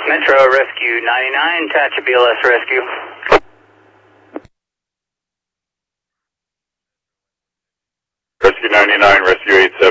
Metro Rescue 99, attach a BLS rescue. Rescue 99, Rescue 87.